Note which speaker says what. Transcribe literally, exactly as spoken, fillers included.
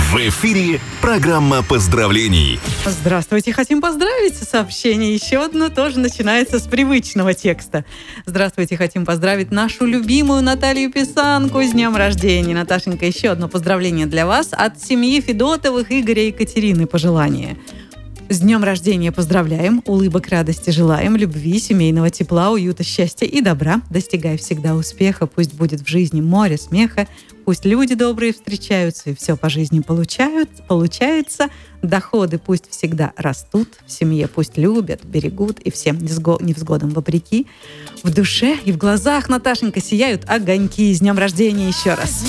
Speaker 1: В эфире программа поздравлений.
Speaker 2: Здравствуйте, хотим поздравить. Сообщение еще одно тоже начинается с привычного текста. Здравствуйте, хотим поздравить нашу любимую Наталью Писанку с днем рождения. Наташенька, еще одно поздравление для вас от семьи Федотовых, Игоря и Екатерины. Пожелание. С днем рождения поздравляем, улыбок, радости желаем, любви, семейного тепла, уюта, счастья и добра. Достигай всегда успеха, пусть будет в жизни море смеха, пусть люди добрые встречаются и все по жизни получают, получается. Доходы пусть всегда растут, в семье пусть любят, берегут и всем невзгодам вопреки. В душе и в глазах, Наташенька, сияют огоньки. С днем рождения еще раз.